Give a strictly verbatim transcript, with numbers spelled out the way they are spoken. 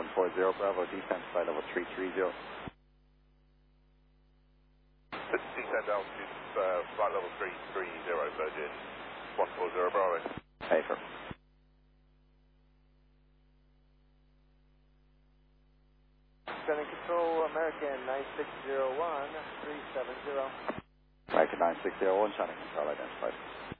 one four zero, Bravo, descent flight level three three zero. Descent altitude, uh, flight level three three zero, Virgin, one four zero, Bravo. Paper. Descending control, American nine six zero one, three seven zero. American nine six zero one, China control identified.